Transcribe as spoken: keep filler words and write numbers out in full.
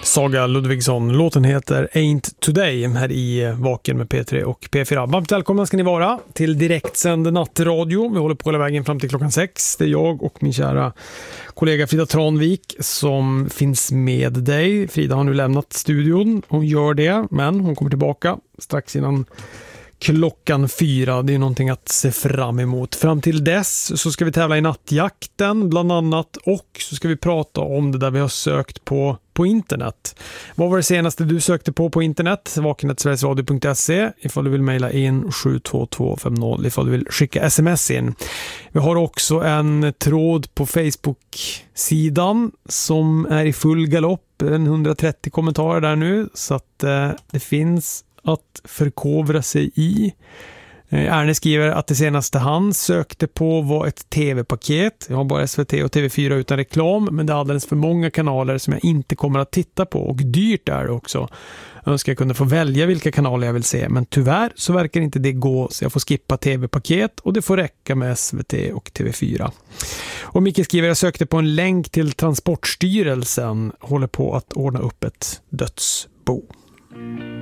Saga Ludvigsson. Låten heter Ain't Today här i Vaken med P tre och P fyra. Varmt välkomna ska ni vara till direktsänd nattradio. Vi håller på hela vägen fram till klockan sex. Det är jag och min kära kollega Frida Tranvik som finns med dig. Frida har nu lämnat studion. Hon gör det, men hon kommer tillbaka strax innan klockan fyra. Det är någonting att se fram emot. Fram till dess så ska vi tävla i nattjakten bland annat, och så ska vi prata om det där vi har sökt på på internet. Vad var det senaste du sökte på på internet? vakenet sveriges radio punkt se ifall du vill mejla in sju två två fem noll ifall du vill skicka sms in. Vi har också en tråd på Facebook-sidan som är i full galopp. En hundratrettio kommentarer där nu, så att eh, det finns att förkovra sig i. Erne skriver att det senaste han sökte på var ett tv-paket. Jag har bara S V T och T V fyra utan reklam, men det är alldeles för många kanaler som jag inte kommer att titta på, och dyrt är det också. Jag önskar jag kunde få välja vilka kanaler jag vill se, men tyvärr så verkar inte det gå, så jag får skippa tv-paket och det får räcka med S V T och T V fyra. Och Micke skriver, jag sökte på en länk till Transportstyrelsen, håller på att ordna upp ett dödsbo.